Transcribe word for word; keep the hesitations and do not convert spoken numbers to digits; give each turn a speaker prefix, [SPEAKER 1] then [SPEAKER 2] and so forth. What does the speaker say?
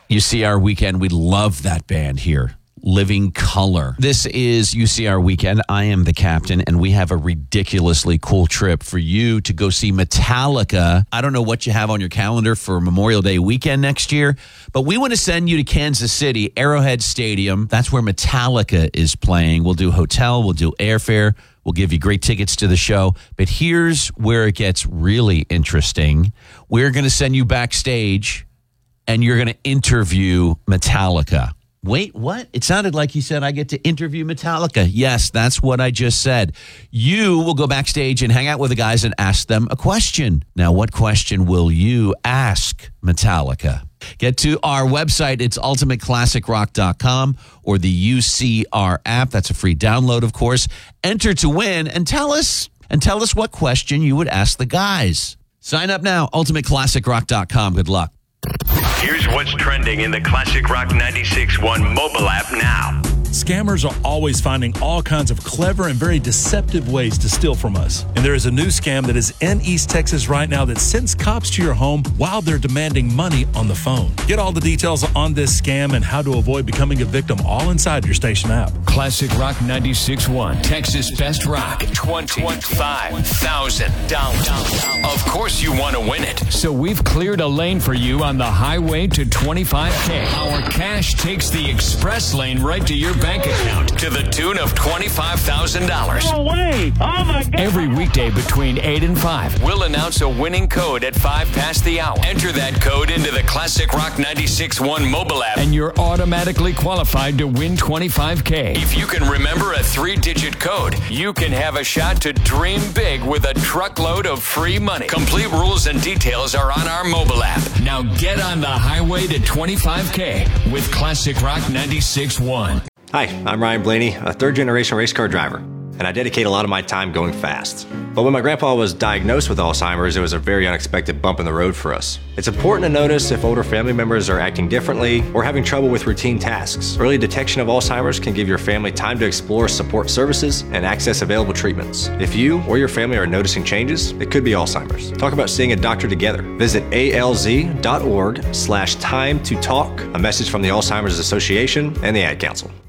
[SPEAKER 1] U C R Weekend. We love that band here. Living Color. This is U C R Weekend. I am the captain, and we have a ridiculously cool trip for you to go see Metallica. I don't know what you have on your calendar for Memorial Day weekend next year, but we want to send you to Kansas City, Arrowhead Stadium. That's where Metallica is playing. We'll do hotel, we'll do airfare, we'll give you great tickets to the show. But here's where it gets really interesting. We're going to send you backstage, and you're going to interview Metallica. Wait, what? It sounded like you said I get to interview Metallica. Yes, that's what I just said. You will go backstage and hang out with the guys and ask them a question. Now, what question will you ask Metallica? Get to our website. It's ultimate classic rock dot com or the U C R app. That's a free download, of course. Enter to win and tell us and tell us what question you would ask the guys. Sign up now, ultimate classic rock dot com. Good luck.
[SPEAKER 2] Here's what's trending in the Classic Rock ninety-six point one mobile app now.
[SPEAKER 3] Scammers are always finding all kinds of clever and very deceptive ways to steal from us. And there is a new scam that is in East Texas right now that sends cops to your home while they're demanding money on the phone. Get all the details on this scam and how to avoid becoming a victim all inside your station app.
[SPEAKER 4] Classic Rock ninety-six point one, Texas Best Rock, twenty-five thousand dollars. Of course you want to win it. So we've cleared a lane for you on the highway to twenty-five K. Our cash takes the express lane right to your bank account to the tune of twenty-five thousand dollars.
[SPEAKER 5] No way! Oh my God!
[SPEAKER 4] Every weekday between eight and five, we'll announce a winning code at five past the hour. Enter that code into the Classic Rock ninety-six point one mobile app, and you're automatically qualified to win twenty-five K. If you can remember a three-digit code, you can have a shot to dream big with a truckload of free money. Complete rules and details are on our mobile app. Now get on the highway to twenty-five K with Classic Rock ninety-six point one.
[SPEAKER 6] Hi, I'm Ryan Blaney, a third-generation race car driver, and I dedicate a lot of my time going fast. But when my grandpa was diagnosed with Alzheimer's, it was a very unexpected bump in the road for us. It's important to notice if older family members are acting differently or having trouble with routine tasks. Early detection of Alzheimer's can give your family time to explore support services and access available treatments. If you or your family are noticing changes, it could be Alzheimer's. Talk about seeing a doctor together. Visit alz.org slash time to talk, a message from the Alzheimer's Association and the Ad Council.